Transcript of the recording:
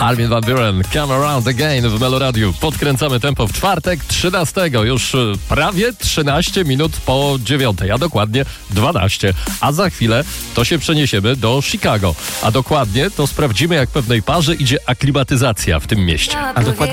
Armin van Buuren, Come Around Again w Meloradiu. Podkręcamy tempo w czwartek 13. Już prawie 13 minut po 9, a dokładnie 12. A za chwilę to się przeniesiemy do Chicago. A dokładnie to sprawdzimy, jak pewnej parze idzie aklimatyzacja w tym mieście. A dokładnie